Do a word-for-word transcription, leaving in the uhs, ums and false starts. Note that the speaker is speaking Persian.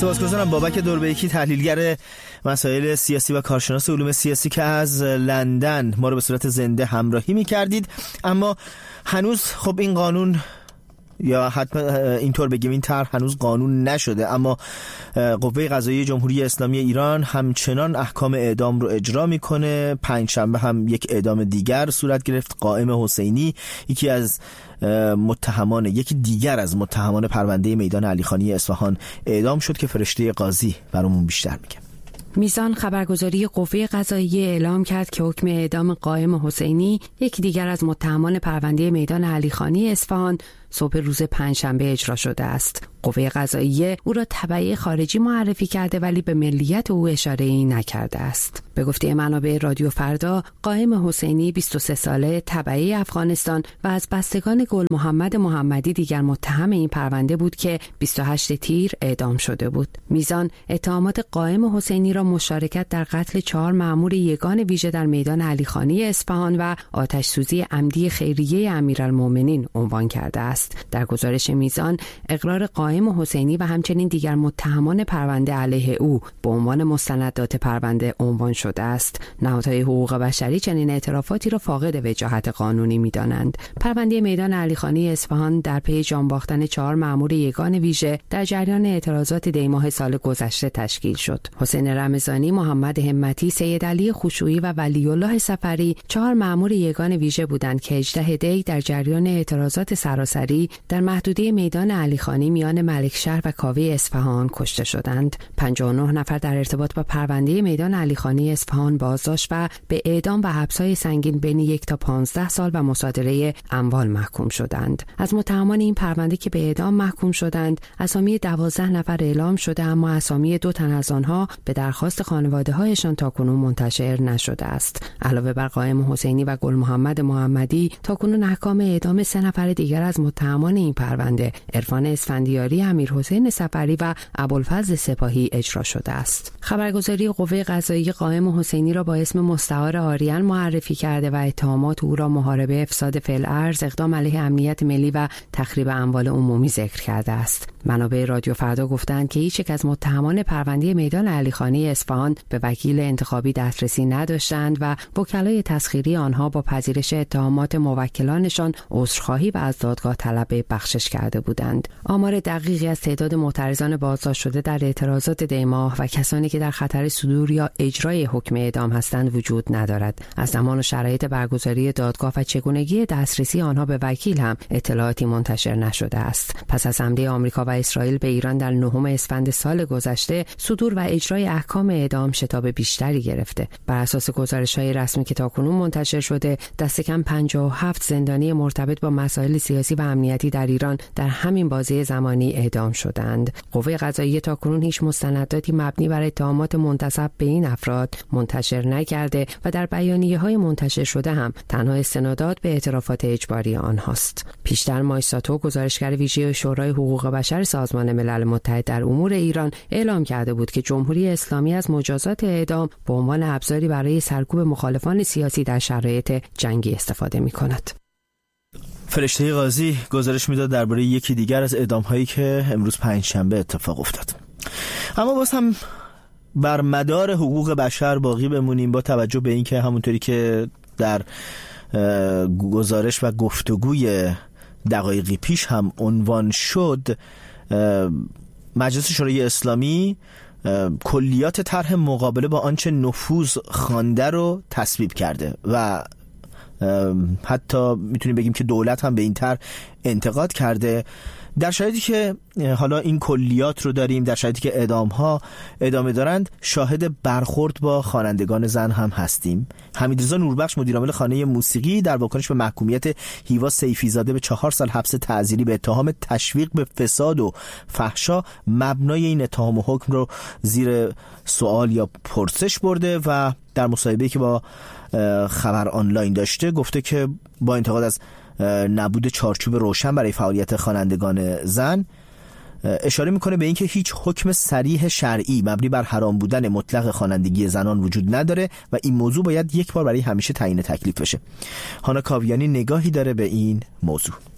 سپاسگزارم بابک دوربیکی، تحلیلگر مسائل سیاسی و کارشناس علوم سیاسی که از لندن ما رو به صورت زنده همراهی می‌کردید. اما هنوز خب این قانون، یا حتما اینطور بگیم این طرح هنوز قانون نشده، اما قوه قضاییه جمهوری اسلامی ایران همچنان احکام اعدام رو اجرا میکنه. پنجشنبه هم یک اعدام دیگر صورت گرفت. قائم حسینی یکی از متهمان یکی دیگر از متهمان پرونده میدان علیخانی اصفهان اعدام شد که فرشته قاضی برامون بیشتر میگه. میزان خبرگزاری قوه قضاییه اعلام کرد که حکم اعدام قائم حسینی، یکی دیگر از متهمان پرونده میدان علیخانی اصفهان، صبح روز پنجشنبه اجرا شده است. قوه قضاییه او را تبعی خارجی معرفی کرده ولی به ملیت او اشاره‌ای نکرده است. به گفته منابع رادیو فردا، قائم حسینی بیست و سه ساله، تبعی افغانستان و از بستگان گل محمد محمدی دیگر متهم این پرونده بود که بیست و هشت تیر اعدام شده بود. میزان اتهامات قائم حسینی را مشارکت در قتل چهار مأمور یگان ویژه در میدان علیخانی اصفهان و آتش سوزی عمدی خیریه امیرالمومنین عنوان کرده است. در گزارش میزان، اقرار قائم حسینی و همچنین دیگر متهمان پرونده علیه او به عنوان مستندات پرونده عنوان شده است. نهادهای حقوق بشری چنین اعترافاتی را فاقد وجاهت قانونی می‌دانند. پرونده میدان علیخانی اصفهان در پی جان باختن چهار مأمور یگان ویژه در جریان اعتراضات دی‌ماه سال گذشته تشکیل شد. حسین رمضانی، محمد همتی، سید علی خشوعی و ولی الله صفری چهار مأمور یگان ویژه بودند که هجدهم دی در جریان اعتراضات سراسری در محدوده میدان علیخانی میان ملکشهر و کاوه اصفهان کشته شدند. پنجاه و نه نفر در ارتباط با پرونده میدان علیخانی اصفهان بازداشت و به اعدام و حبس‌های سنگین بین یک تا پانزده سال و مصادره اموال محکوم شدند. از متهمان این پرونده که به اعدام محکوم شدند، اسامی دوازده نفر اعلام شده، اما اسامی دو تن از آنها به درخواست خانواده‌هایشان تاکنون منتشر نشده است. علاوه بر قائم حسینی و گل محمد محمدی، تاکنون احکام اعدام سه نفر دیگر از متهمان این پرونده، عرفان اسفندیاری، امیرحسین صفری و ابوالفضل سپاهی اجرا شده است. خبرگزاری قوه قضاییه قائم حسینی را با اسم مستعار آریان معرفی کرده و اتهامات او را محاربه، افساد فی‌الارض، اقدام علیه امنیت ملی و تخریب اموال عمومی ذکر کرده است. منابع رادیو فردا گفتند که هیچ یک از متهمان پرونده میدان علیخانی اصفهان به وکیل انتخابی دسترسی نداشتند و وکلای تسخیری آنها با پذیرش اتهامات موکلانشان عذرخواهی و از دادگاه طلب بخشش کرده بودند. آمار دقیقی از تعداد معترضان بازداشت شده در اعتراضات دی‌ماه و کسانی که در خطر صدور یا اجرای حکم اعدام هستند وجود ندارد. از زمان و شرایط برگزاری دادگاه و چگونگی دسترسی آنها به وکیل هم اطلاعاتی منتشر نشده است. پس از حمله آمریکا و اسرائیل به ایران در نهم اسفند سال گذشته، صدور و اجرای احکام اعدام شتاب بیشتری گرفته. بر اساس گزارش‌های رسمی که تاکنون منتشر شده، دست کم پنجاه و هفت زندانی مرتبط با مسائل سیاسی و امنیتی در ایران در همین بازه زمانی اعدام شدند. قوه قضاییه تاکنون هیچ مستنداتی مبنی بر اتهامات منتسب به این افراد منتشر نکرده و در بیانیه‌های منتشر شده هم تنها استنادات به اعترافات اجباری آنهاست. پیشتر مایساتو، گزارشگر ویژه شورای حقوق بشر سازمان ملل متحد در امور ایران، اعلام کرده بود که جمهوری اسلامی از مجازات اعدام به عنوان ابزاری برای سرکوب مخالفان سیاسی در شرایط جنگی استفاده می‌کند. فرشته قاضی گزارش میداد درباره یکی دیگر از اعدام‌هایی که امروز پنجشنبه اتفاق افتاد. اما باز هم بر مدار حقوق بشر باقی بمونیم، با توجه به اینکه همونطوری که در گزارش و گفتگوی دقایقی پیش هم عنوان شد، مجلس شورای اسلامی کلیات طرح مقابله با آنچه نفوذ خوانده رو تصویب کرده و حتی میتونیم بگیم که دولت هم به این طرح انتقاد کرده. در شرایطی که حالا این کلیات رو داریم، در شرایطی که اعدام‌ها ادامه دارند، شاهد برخورد با خوانندگان زن هم هستیم. حمیدرضا نوربخش، مدیرعامل خانه موسیقی، در واکنش به محکومیت هیوا سیفی‌زاده به چهار سال حبس تعزیری به اتهام تشویق به فساد و فحشا، مبنای این اتهام و حکم رو زیر سوال یا پرسش برده و در مصاحبه‌ای که با خبر آنلاین داشته گفته که با انتقاد از نبود چارچوب روشن برای فعالیت خوانندگان زن، اشاره میکنه به اینکه هیچ حکم صریح شرعی مبنی بر حرام بودن مطلق خوانندگی زنان وجود نداره و این موضوع باید یک بار برای همیشه تعیین تکلیف بشه. هانا کاویانی نگاهی داره به این موضوع.